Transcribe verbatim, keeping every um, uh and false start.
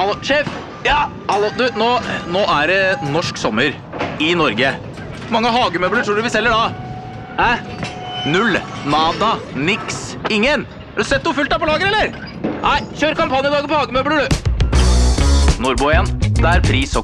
Hallo, sjef! Ja, hallo, du, nå, nå er det norsk sommer i Norge. Mange hagemøbler tror du vi selger da? Hæ? Null, nada, niks, ingen. Har du sett noe fullt da på lager, eller? Nei, kjør kampanjedager på hagemøbler, du. Nordbo igjen, der pris og